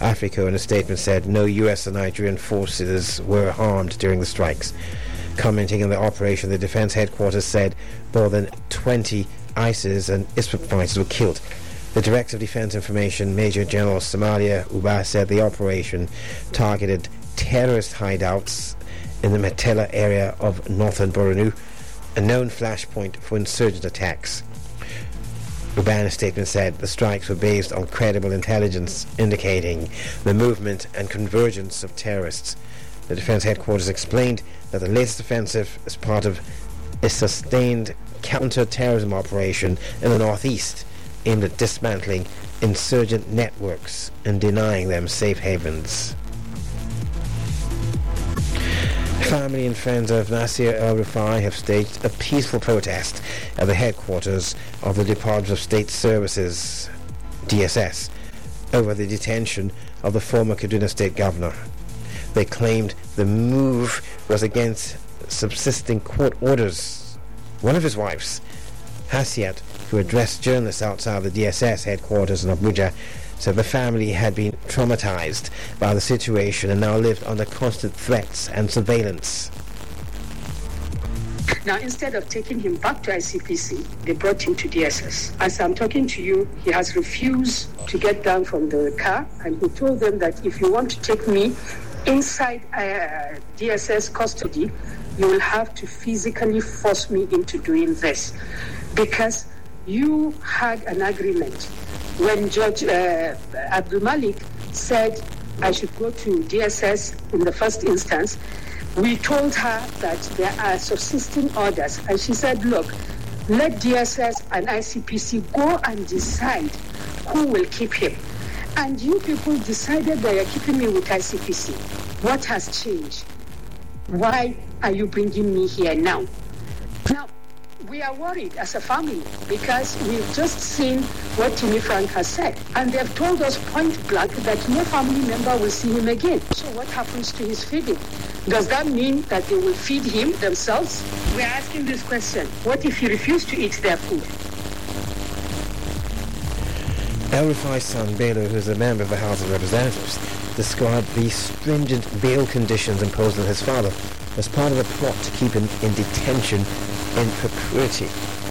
Africa, in a statement, said no US and Nigerian forces were harmed during the strikes. Commenting on the operation, the defense headquarters said more than 20 ISIS and ISWAP fighters were killed. The Director of Defense Information, Major General Somalia Uba, said the operation targeted terrorist hideouts in the Metela area of northern Borno, a known flashpoint for insurgent attacks. Uba, in a statement, said the strikes were based on credible intelligence indicating the movement and convergence of terrorists. The Defense Headquarters explained that the latest offensive is part of a sustained counter-terrorism operation in the northeast aimed at dismantling insurgent networks and denying them safe havens. Family and friends of Nasir El-Rufai have staged a peaceful protest at the headquarters of the Department of State Services, DSS, over the detention of the former Kaduna State Governor. They claimed the move was against subsisting court orders. One of his wives, Hasiat, who addressed journalists outside the DSS headquarters in Abuja, said the family had been traumatized by the situation and now lived under constant threats and surveillance. Now, instead of taking him back to ICPC, they brought him to DSS. As I'm talking to you, he has refused to get down from the car, and he told them that if you want to take me inside DSS custody, you will have to physically force me into doing this, because you had an agreement when Judge Abdul Malik said I should go to DSS in the first instance. We told her that there are subsisting orders, and she said, look, let DSS and ICPC go and decide who will keep him. And you people decided that you're keeping me with ICPC. What has changed? Why are you bringing me here now? Now, we are worried as a family because we've just seen what Timmy Frank has said. And they've told us point blank that no family member will see him again. So what happens to his feeding? Does that mean that they will feed him themselves? We are asking this question. What if he refused to eat their food? El-Rufai's son, Bello, who is a member of the House of Representatives, described the stringent bail conditions imposed on his father as part of a plot to keep him in detention in perpetuity.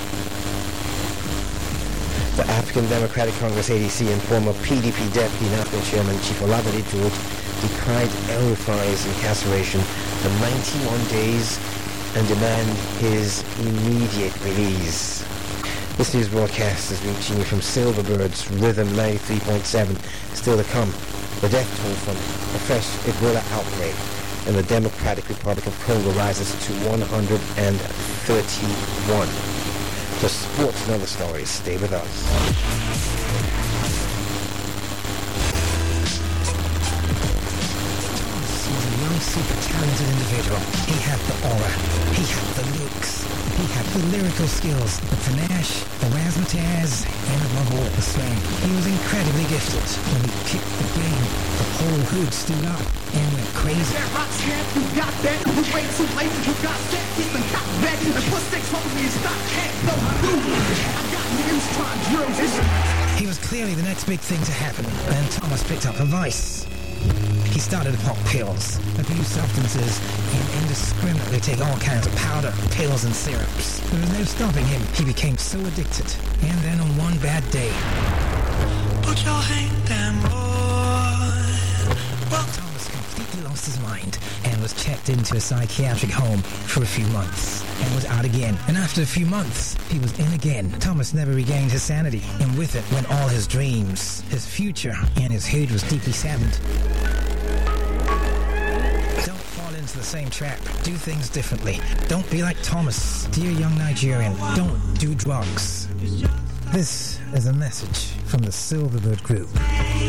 The African Democratic Congress ADC and former PDP Deputy National Chairman Chief Olabode George decried El-Rufai's incarceration for 91 days and demand his immediate release. This news broadcast is reaching you from Silverbird's Rhythm 93.7. Still to come, the death toll from a fresh Ebola outbreak in the Democratic Republic of Congo rises to 131. For sports and other stories, stay with us. Super talented individual. He had the aura, he had the looks, he had the lyrical skills, the panache, the razzmatazz, and above all, the slang. He was incredibly gifted. When he kicked the game, the whole hood stood up and went crazy. That rock's head, you got that. It was way too late, you got that. Get the cop back, and put six holes in your stock. Can't go through. I got niggas trying to drill this. He was clearly the next big thing to happen, and Thomas picked up a vice. He started to pop pills, abuse substances, and indiscriminately take all kinds of powder, pills, and syrups. There was no stopping him. He became so addicted. And then on one bad day, Put your hand down, boy. Well, Thomas completely lost his mind and was checked into a psychiatric home for a few months and was out again. And after a few months, he was in again. Thomas never regained his sanity, and with it went all his dreams, his future, and his hood was deeply saddened. Don't fall into the same trap. Do things differently. Don't be like Thomas. Dear young Nigerian, don't do drugs. This is a message from the Silverbird Group.